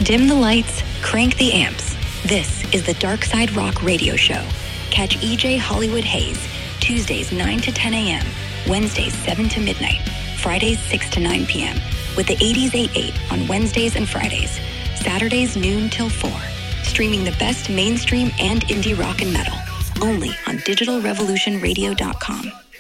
Dim the lights, crank the amps. This is the Dark Side Rock Radio Show. Catch EJ Hollywood Hayes, Tuesdays 9 to 10 a.m., Wednesdays 7 to midnight, Fridays 6 to 9 p.m., with the 80s 8-8 on Wednesdays and Fridays, Saturdays noon till 4, streaming the best mainstream and indie rock and metal, only on digitalrevolutionradio.com.